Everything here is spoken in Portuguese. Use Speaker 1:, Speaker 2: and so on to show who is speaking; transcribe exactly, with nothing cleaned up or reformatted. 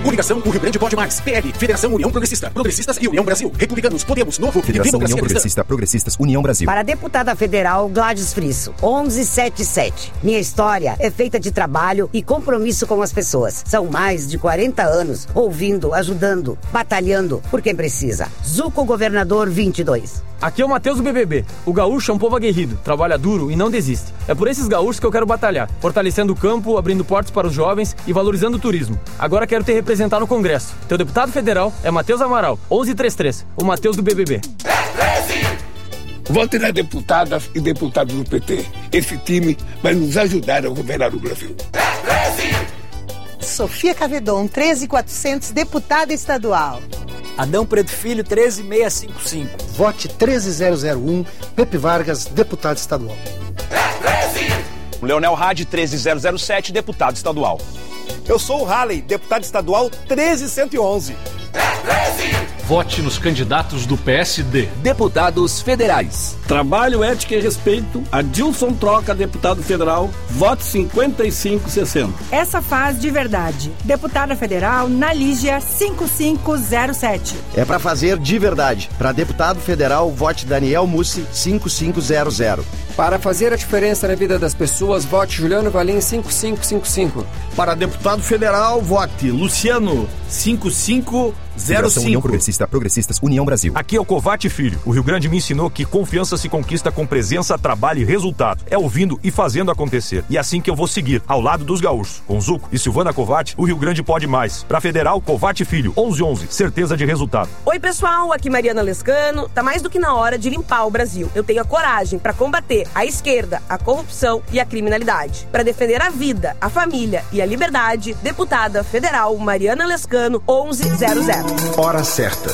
Speaker 1: Coligação O Rio Grande Pode Mais. P L, Federação União Progressista, Progressistas e União Brasil. Republicanos, Podemos, Novo e
Speaker 2: Federação
Speaker 1: Democracia
Speaker 2: União Progressista, Progressistas, União Brasil.
Speaker 3: Para a deputada federal Gladys Frisso, onze setenta e sete. Minha história é feita de trabalho e compromisso com as pessoas. São mais de quarenta anos ouvindo, ajudando, batalhando por quem precisa. Zuco Governador vinte e dois.
Speaker 4: Aqui é o Matheus do B B B. O gaúcho é um povo aguerrido, trabalha duro e não desiste. É por esses gaúchos que eu quero batalhar, fortalecendo o campo, abrindo portas para os jovens e valorizando o turismo. Agora quero te representar no Congresso. Teu deputado federal é Matheus Amaral, onze trinta e três, o Matheus do B B B.
Speaker 5: Vote nas deputadas e deputados do P T. Esse time vai nos ajudar a governar o Brasil.
Speaker 6: Sofia Cavedon, treze mil e quatrocentos, deputada estadual.
Speaker 7: Adão Preto Filho, treze mil seiscentos e cinquenta e cinco.
Speaker 8: Vote treze mil um, Pepe Vargas, deputado estadual.
Speaker 9: Leonel Hadi, treze mil sete, deputado estadual.
Speaker 10: Eu sou o Halley, deputado estadual treze mil cento e onze.
Speaker 11: Vote nos candidatos do P S D.
Speaker 12: Deputados federais.
Speaker 13: Trabalho, ética e respeito. Adilson Troca, deputado federal. Vote cinquenta e cinco sessenta.
Speaker 14: Essa faz de verdade. Deputada federal Nalígia cinco cinco zero sete.
Speaker 15: É para fazer de verdade. Para deputado federal, vote Daniel Mussi cinco cinco zero zero.
Speaker 16: Para fazer a diferença na vida das pessoas, vote Juliano Valim cinco cinco cinco cinco.
Speaker 17: Para deputado federal, vote Luciano cinco cinco zero cinco.
Speaker 2: União Progressista, Progressistas, União Brasil.
Speaker 18: Aqui é o Covate Filho. O Rio Grande me ensinou que confiança se conquista com presença, trabalho e resultado. É ouvindo e fazendo acontecer. E é assim que eu vou seguir, ao lado dos gaúchos. Com Zuco e Silvana Covate, o Rio Grande pode mais. Pra federal, Covate Filho, onze onze, certeza de resultado.
Speaker 19: Oi pessoal, aqui Mariana Lescano. Tá mais do que na hora de limpar o Brasil. Eu tenho a coragem para combater a esquerda, a corrupção e a criminalidade. Para defender a vida, a família e a liberdade, deputada federal Mariana Lescano, onze zero zero.
Speaker 20: Hora certa.